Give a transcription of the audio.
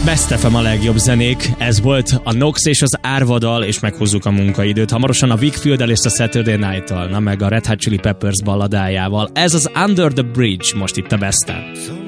Best FM a legjobb zenék, ez volt a Nox és az Árvadal, és meghúzzuk a munkaidőt. Hamarosan a Wickfield-el és a Saturday Night-tal, na meg a Red Hot Chili Peppers balladájával. Ez az Under the Bridge, most itt a Best-en.